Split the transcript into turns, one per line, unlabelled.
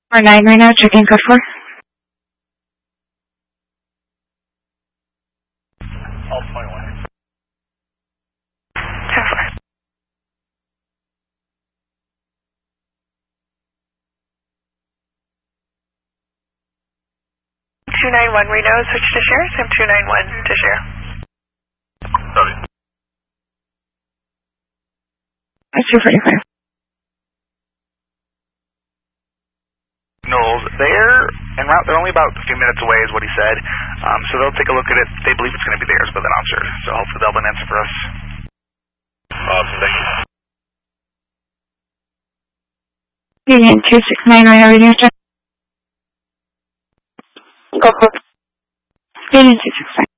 Or 9 right now, checking code 4.
All 21.
10-4.
291 Reno, switch to share. Sim 291 to share.
Sorry.
That's 245.
Knowles, they're en route. They're only about a few minutes away, is what he said. So they'll take a look at it. They believe it's going to be theirs, but they're not sure. So hopefully they'll have an answer for us. Awesome, thank you.
Union 269 right now, radio check. Go for it. Union 269.